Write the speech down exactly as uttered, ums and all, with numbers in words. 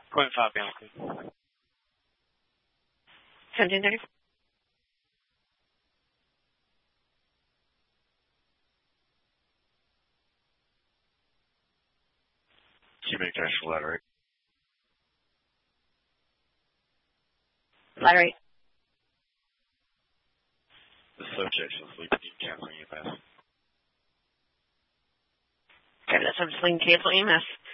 Point five Bianca. seventeen thirty. Cubic dash ladder eight. Ladder eight. The subject is leaking canceling E M S. Okay, that's I'm just leaking cancel E M S.